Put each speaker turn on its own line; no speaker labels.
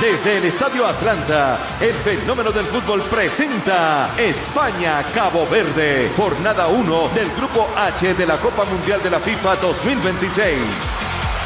Desde el Estadio Atlanta, el fenómeno del fútbol presenta España-Cabo Verde, jornada 1 del Grupo H de la Copa Mundial de la FIFA 2026.